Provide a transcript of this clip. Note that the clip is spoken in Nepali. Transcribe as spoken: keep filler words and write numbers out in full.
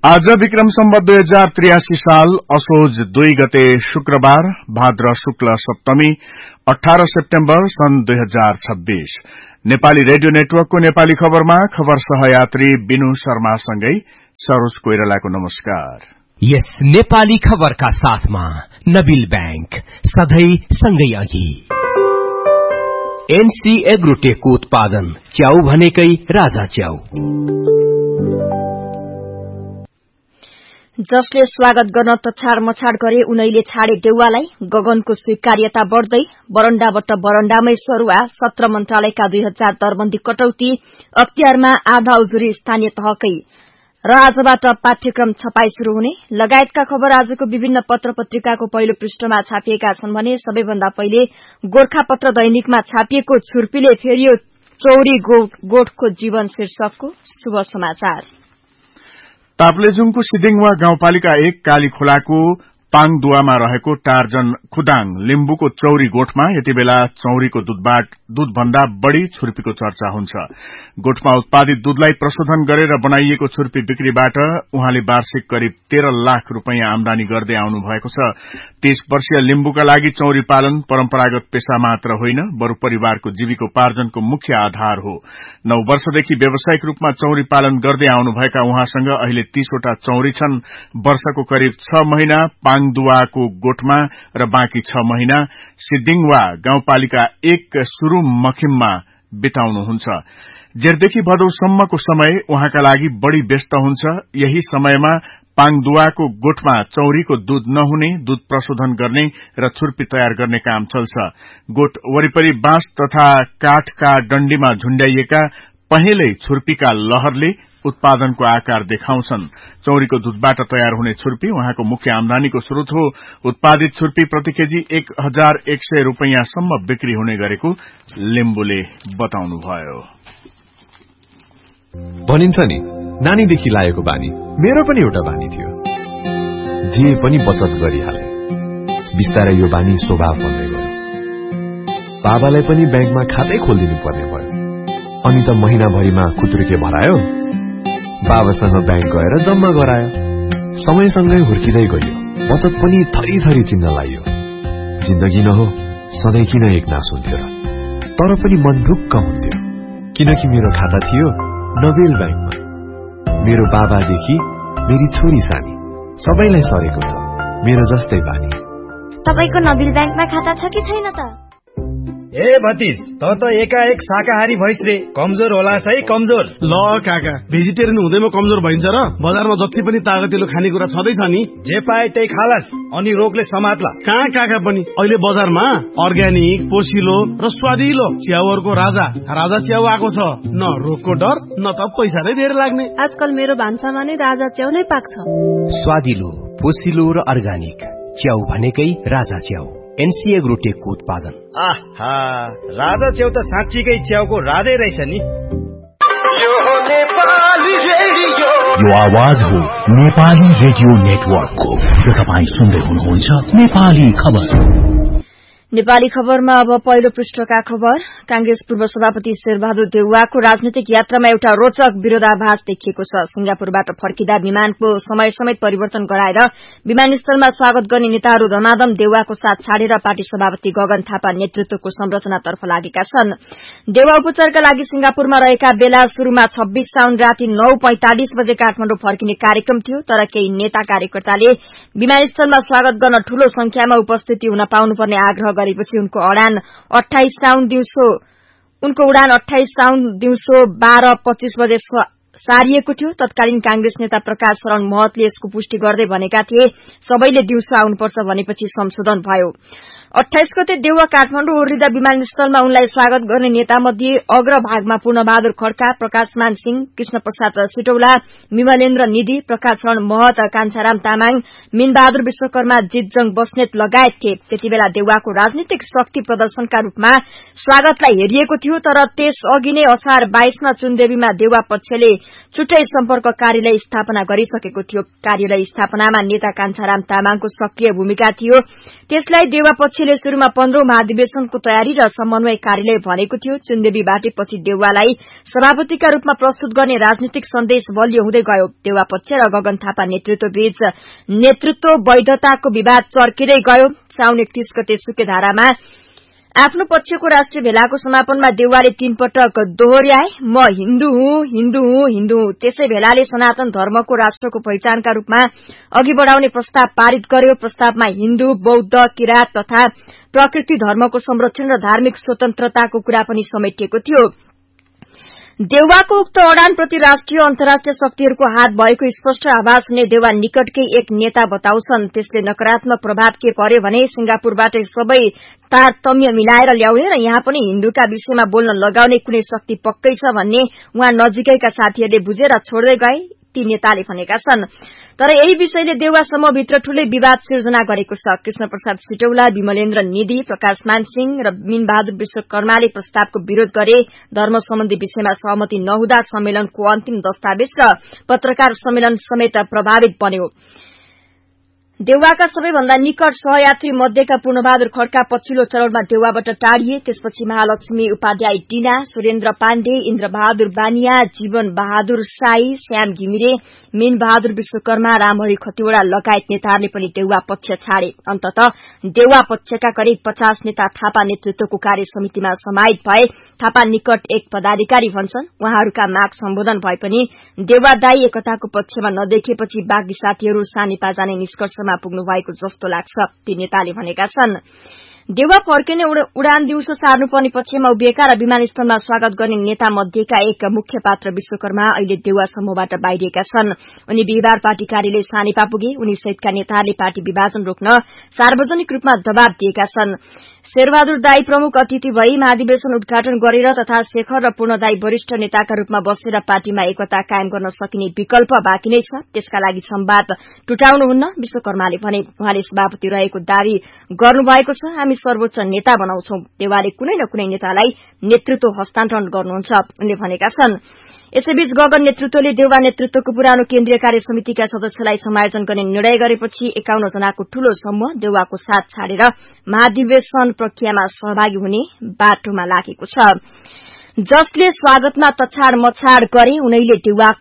आज विक्रम सम्वत दुई हजार त्रियासी साल असोज दुई गते शुक्रबार भाद्र शुक्ल सप्तमी अठारह सेप्टेम्बर सन् दुई हजार छब्बीस नेपाली रेडियो नेटवर्कको नेपाली खबरमा खबर सहयात्री बिनु शर्मासँगै सरोज कोइरालाको नमस्कार। यस नेपाली खबरका साथमा नबिल बैंक सधैं सँगै अघि। एनसी एग्रोटेकको उत्पादन च्याउ भनेकै राजा च्याउ। जसले स्वागत गर्न तछाड मछाड गरे उनैले छाडे देउवालाई गगनको स्वीकार्यता बढ्दै बरण्डाबाट बरण्डामै सरुवा सत्र मन्त्रालयका दुई हजार दरबन्दी कटौती अख्तियारमा आधा उजुरी स्थानीय तहकै र आजबाट पाठ्यक्रम छपाई शुरू हुने लगायतका खबर आजको विभिन्न पत्र पत्रिकाको पहिलो पृष्ठमा छापिएका छन् भने सबैभन्दा पहिले गोरखापत्र दैनिकमा छापिएको छुर्पीले फेरियो चौरी गोठको जीवन शीर्षकको शुभ समाचार। ताप्लेजुङको सिदिङवा गाउँपालिका एक काली खोलाको पाङदुवामा रहेको टार्जन खुदाङ लिम्बुको चौरी गोठमा यति बेला चौरीको दूधभन्दा बढ़ी छुर्पीको चर्चा हुन्छ। गोठमा उत्पादित दूधलाई प्रशोधन गरेर बनाइएको छुर्पी बिक्रीबाट उहाँले वार्षिक करिब तेह्र लाख रूपियाँ आमदानी गर्दै आउनु भएको छ। तीस वर्षीय लिम्बुका लागि चौरी पालन परम्परागत पेशा मात्र होइन, बरु परिवारको जीविकोपार्जनको मुख्य आधार हो। नौ वर्षदेखि व्यावसायिक रूपमा चौरी पालन गर्दै आउनुभएका उहाँसँग अहिले तीसवटा चौरी छन्। वर्षको करिब छ महिना पाङदुवाको गोठमा र बाँकी छ महिना सिद्दिङवा गाउँपालिका एक सुरु मखिममा बिताउनुहुन्छ। जेठदेखि भदौसम्मको समय उहाँका लागि बढ़ी व्यस्त हुन्छ। यही समयमा पाङदुवाको गोठमा चौरीको दूध नहुने, दूध प्रशोधन गर्ने र छुर्पी तयार गर्ने काम चल्छ। गोठ वरिपरि बाँस तथा काठका डण्डीमा झुण्डाइएका पहेँलै छुर्पीका लहरले उत्पादनको आकार देखाउँछन्। चौरीको दूधबाट तयार हुने छुर्पी उहाँको मुख्य आमदानीको स्रोत हो। उत्पादित छुर्पी प्रति केजी एक हजार एक सय रूपियाँसम्म बिक्री हुने गरेको लिम्बुले बताउनुभयो। भनिन्छ नि, नानीदेखि लागेको बानी मेरो पनि एउटा बानी थियो। जे पनि बचत गरिहाले। बिस्तारै यो बानी स्वभाव बन्दै गयो। बाबालाई पनि ब्याङ्कमा खातै खोलिदिनु पर्ने भयो। अनि त महिनाभरिमा खुत्रुके भरायो, बाबासँग ब्याङ्क गएर जम्मा गरायो। समयसँगै हुर्किँदै गयो, बचत पनि थरी थरी चिन्न लाग्यो। जिन्दगी न हो सधैँ किन एक नास हुन्थ्यो र? तर पनि मन ढुक्क हुन्थ्यो, किनकि मेरो खाता थियो नबेल ब्याङ्कमा। मेरो बाबादेखि मेरी छोरी सानी सबैलाई सरेको छ मेरो जस्तै बानी। तपाईको नबेल ब्याङ्कमा खाता छ कि छैन त? ए भतिज, त त एकाएक शाकाहारी भइस रे, कमजोर होला है कमजोर। ल काका, भेजिटेरियन हुँदैमा कमजोर भइन्छ र? बजारमा जति पनि तागतिलो खानेकुरा छँदैछ नि, जे पाए त्यही खालास, अनि रोगले समात्ला। कहाँ काका पनि अहिले बजारमा अर्ग्यानिक, पोसिलो र स्वादिलो च्याउहरूको राजा राजा च्याउ आएको छ। न रोगको डर न त पैसा नै धेरै लाग्ने। आजकल मेरो भान्सामा नै राजा च्याउ नै पाक्छ। स्वादिलो, पोसिलो र अर्ग्यानिक च्याउ भनेकै राजा च्याउ। एनसी एग्रोटेकको उत्पादन। आहा, राजा च्याउ त साँच्चीकै च्याउको राधै रहेछ नि। यो आवाज हो नेपाली रेडियो नेटवर्कको र तपाईँ सुन्दै हुनुहुन्छ नेपाली खबर। नेपाली खबरमा अब पहिलो पृष्ठका खबर। कांग्रेस पूर्व सभापति शेरबहादुर देउवाको राजनीतिक यात्रामा एउटा रोचक विरोधाभास देखिएको छ। सिंगापुरबाट फर्किँदा विमानको समय समेत परिवर्तन गराएर विमानस्थलमा स्वागत गर्ने नेताहरू धमाधम देउवाको साथ छाडेर पार्टी सभापति गगन थापा नेतृत्वको संरचनातर्फ लागेका छन्। देउवा उपचारका लागि सिंगापुरमा रहेका बेला शुरूमा छब्बीस साउन राति नौ पैंतालिस बजे काठमाडौँ फर्किने कार्यक्रम थियो, तर केही नेता कार्यकर्ताले विमानस्थलमा स्वागत गर्न ठूलो संख्यामा उपस्थिति हुन पाउनुपर्ने आग्रह गरेपछि उनको उडान अट्ठाइस साउन दिउँसो उनको उडान अट्ठाइस साउन दिउँसो बाह्र पच्चीस बजे सारिएको थियो। तत्कालीन कांग्रेस नेता प्रकाश शरण महतले यसको पुष्टि गर्दै भनेका थिए, सबैले दिउँसो आउनुपर्छ भनेपछि संशोधन भयो। अट्ठाइस गते देउवा काठमाडौँ ओर्लिँदा विमानस्थलमा उनलाई स्वागत गर्ने नेतामध्ये अग्रभागमा पूर्णबहादुर खड्का, प्रकाशमान सिंह, कृष्ण प्रसाद सिटौला, विमलेन्द्र निधि, प्रकाश शरण महत, कान्छाराम तामाङ, मीनबहादुर विश्वकर्मा, जितजङ बस्नेत लगायत थिए। त्यतिबेला देउवाको राजनीतिक शक्ति प्रदर्शनका रूपमा स्वागतलाई हेरिएको थियो, तर त्यस अघि नै असार बाइसमा चुनदेवीमा देउवा पक्षले छुट्टै सम्पर्क कार्यालय स्थापना गरिसकेको थियो। कार्यालय स्थापनामा नेता कान्छाराम तामाङको सक्रिय भूमिका थियो। त्यसलाई देउवा पक्ष पार्टीले शुरूमा पन्ध्रौं महाधिवेशनको तयारी र समन्वय कार्यालय भनेको थियो। चुनदेवी बाटेपछि देउवालाई सभापतिका रूपमा प्रस्तुत गर्ने राजनीतिक सन्देश बलियो हुँदै गयो। देउवा पक्ष र गगन थापा नेतृत्वबीच नेतृत्व वैधताको विवाद चर्किँदै गयो। साउन एकतीस गते सुकेधारामा आफ्नो पक्षको राष्ट्रिय भेलाको समापनमा देउवाले तीन पटक दोहोर्याए, म हिन्दू हुँ, हिन्दू हुँ, हिन्दू हुँ। त्यसै भेलाले सनातन धर्मको राष्ट्रको पहिचानका रूपमा अघि बढ़ाउने प्रस्ताव पारित गर्यो। प्रस्तावमा हिन्दू, बौद्ध, किरात तथा प्रकृति धर्मको संरक्षण र धार्मिक स्वतन्त्रताको कुरा पनि समेटिएको थियो। देउवाको उक्त अडानप्रति राष्ट्रिय अन्तर्राष्ट्रिय शक्तिहरूको हात भएको स्पष्ट आभास हुने देउवा निकटकै एक नेता बताउँछन्। त्यसले नकारात्मक प्रभाव के पर्यो भने सिंगापुरबाटै सबै तारतम्य मिलाएर ल्याउने र यहाँ पनि हिन्दूका विषयमा बोल्न लगाउने कुनै शक्ति पक्कै छ भन्ने उहाँ नजिकैका साथीहरूले बुझेर छोड्दै गए, ती नेताले भनेका छन्। तर यही विषयले देउवा समूहभित्र ठूलै विवाद सिर्जना गरेको छ। कृष्ण प्रसाद सिटौला, विमलेन्द्र निधि, प्रकाश मानसिंह र मीनबहादुर विश्वकर्माले प्रस्तावको विरोध गरे। धर्म सम्बन्धी विषयमा सहमति नहुँदा सम्मेलनको अन्तिम दस्तावेज र पत्रकार सम्मेलन समेत प्रभावित बन्यो। देउवाका सबैभन्दा निकट सहयात्री मध्येका पूर्णबहादुर खड्का पछिल्लो चरणमा देउवाबाट टाढिए। त्यसपछि महालक्ष्मी उपाध्याय टीना, सुरेन्द्र पाण्डे, इन्द्रबहादुर बानिया, जीवन बहादुर साई, श्याम घिमिरे, मीन बहादुर विश्वकर्मा, रामहरि खतिवड़ा लगायत नेताहरूले पनि देउवा पक्ष छाडे। अन्ततः देउवा पक्षका करिब पचास नेता थापा नेतृत्वको कार्य समितिमा समाहित भए। थापा निकट एक पदाधिकारी भन्छन्। उहाँहरूका माग सम्बोधन भए पनि देउवा दाई एकताको पक्षमा नदेखिएपछि बाँकी साथीहरू सानीपा जाने निष्कर्षमा पुग्नु भएको जस्तो लाग्छ, ती नेताले भनेका छन्। देउवा फर्किने उडान दिउँसो सार्नुपर्ने पक्षमा उभिएका र विमानस्थलमा स्वागत गर्ने नेता मध्येका एक मुख्य पात्र विश्वकर्मा अहिले देउवा समूहबाट बाहिरिएका छन्। उनी बिहिबार पार्टी कार्यालय सानीपा पुगे। उनी सहितका नेताहरूले पार्टी विभाजन रोक्न सार्वजनिक रूपमा दबाव दिएका छन्। शेरबहादुर दाई प्रमुख अतिथि भई महाधिवेशन उद्घाटन गरेर तथा शेखर र पूर्ण दाई वरिष्ठ नेताका रूपमा बसेर पार्टीमा एकता कायम गर्न सकिने विकल्प बाँकी नै छ। त्यसका लागि संवाद टुटाउनुहुन्न, विश्वकर्माले भने। उहाँले सभापति रहेको दावी गर्नुभएको छ। हामी सर्वोच्च नेता बनाउँछौं। देउवाले कुनै न कुनै नेतालाई नेतृत्व हस्तान्तरण गर्नुहुन्छ, उनले भनेका छन्। यसैबीच गगन नेतृत्वले देउवा नेतृत्वको पुरानो केन्द्रीय कार्य समितिका सदस्यलाई समायोजन गर्ने निर्णय गरेपछि एकाउन्न जनाको ठूलो समूह देउवाको साथ छाडेर महाधिवेशन प्रक्रियामा सहभागी हुने बाटोमा लागेको छ। जसले स्वागतमा तछाड मछाड गरे उनैले देउवा